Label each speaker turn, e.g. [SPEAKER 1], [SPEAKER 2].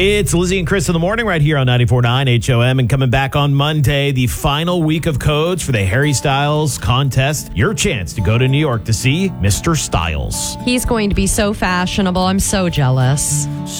[SPEAKER 1] It's Lizzie and Chris in the morning right here on 94.9 HOM. And coming back on Monday, the final week of codes for the Harry Styles contest. Your chance to go to New York to see Mr. Styles.
[SPEAKER 2] He's going to be so fashionable. I'm so jealous.